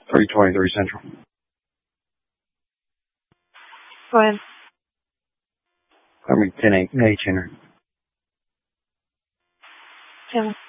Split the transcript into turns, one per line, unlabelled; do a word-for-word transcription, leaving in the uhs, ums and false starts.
three twenty-three Central.
Go ahead.
I mean, ten H Henry.
ten.